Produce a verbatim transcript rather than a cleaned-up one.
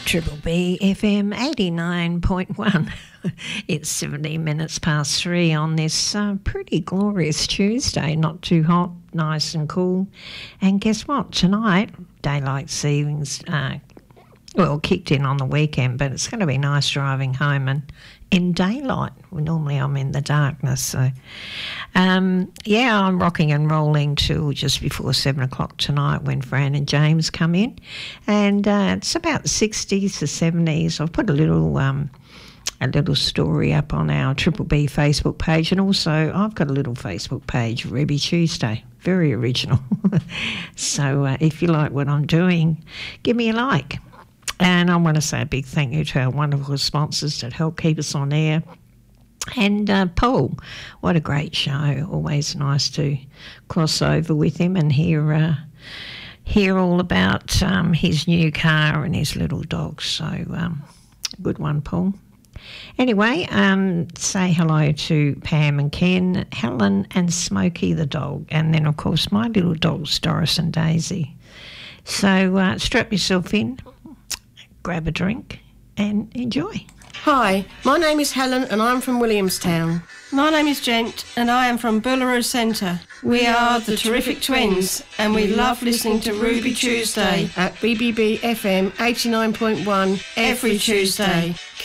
Triple B F M eighty-nine point one. It's seventeen minutes past three on this uh, pretty glorious Tuesday. Not too hot, nice and cool. And guess what? Tonight, daylight savings, uh, well, kicked in on the weekend, but it's going to be nice driving home and in daylight. Well, normally I'm in the darkness. So, um, yeah, I'm rocking and rolling till just before seven o'clock tonight when Fran and James come in. And uh, it's about the sixties to seventies. I've put a little... Um, a little story up on our Triple B Facebook page, and also I've got a little Facebook page, Ruby Tuesday, very original. So uh, if you like what I'm doing, give me a like. And I want to say a big thank you to our wonderful sponsors that help keep us on air. And uh, Paul, what a great show. Always nice to cross over with him and hear uh, hear all about um, his new car and his little dog. So um, good one, Paul. Anyway, um, say hello to Pam and Ken, Helen and Smokey the dog, and then, of course, my little dogs, Doris and Daisy. So uh, strap yourself in, grab a drink and enjoy. Hi, my name is Helen and I'm from Williamstown. My name is Gent and I am from Boolaroo Centre. We are the Terrific Twins and we love listening to Ruby Tuesday at B B B F M eighty-nine point one every Tuesday.